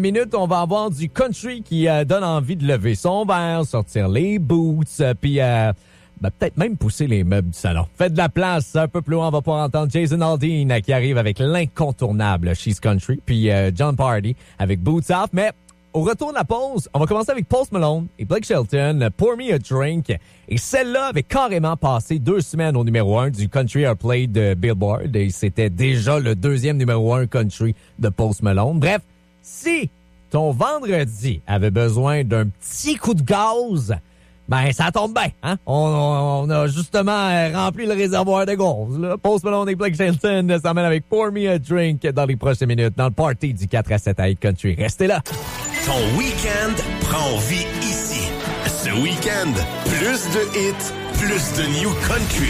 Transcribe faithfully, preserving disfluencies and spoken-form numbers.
Minute, on va avoir du country qui euh, donne envie de lever son verre, sortir les boots, euh, puis euh, ben, peut-être même pousser les meubles du salon. Faites de la place, un peu plus loin, on va pouvoir entendre Jason Aldean euh, qui arrive avec l'incontournable She's Country, puis euh, John Party avec Boots Off. Mais au retour de la pause, on va commencer avec Post Malone et Blake Shelton, Pour Me a Drink. Et celle-là avait carrément passé deux semaines au numéro un du Country Airplay de Billboard. Et c'était déjà le deuxième numéro un country de Post Malone. Bref, si ton vendredi avait besoin d'un petit coup de gaz, ben ça tombe bien, hein? On, on, on a justement rempli le réservoir de gaz, là. Post Malone et Blake Shelton s'emmènent avec Pour Me a Drink dans les prochaines minutes dans le party du quatre à sept à Hit Country. Restez là! Ton week-end prend vie ici. Ce week-end, plus de hits, plus de new country.